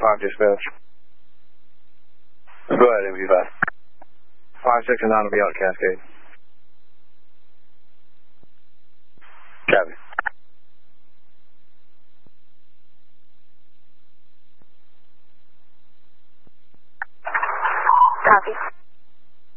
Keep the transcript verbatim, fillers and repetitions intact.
five dispatch. Go ahead, M P five. five, six, and nine will be out at Cascade. Copy. Copy.